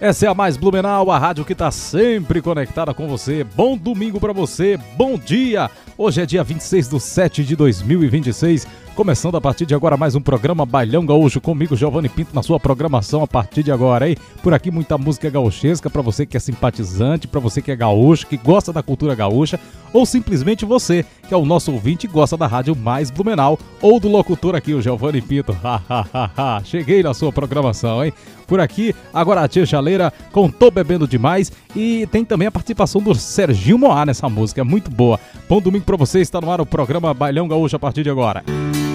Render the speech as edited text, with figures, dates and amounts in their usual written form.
Essa é a Mais Blumenau, a rádio que tá sempre conectada com você. Bom domingo pra você, bom dia! Hoje é dia 26/7/2026, começando a partir de agora mais um programa Bailão Gaúcho comigo, Giovanni Pinto, na sua programação a partir de agora, hein? Por aqui muita música gauchesca pra você que é simpatizante, pra você que é gaúcho, que gosta da cultura gaúcha, ou simplesmente você, que é o nosso ouvinte e gosta da rádio Mais Blumenau, ou do locutor aqui, o Giovanni Pinto. Cheguei na sua programação, hein? Por aqui, agora a Tia Chaleira com Tô Bebendo Demais, e tem também a participação do Serginho Moá nessa música, é muito boa. Bom domingo pra você, está no ar o programa Bailão Gaúcho a partir de agora.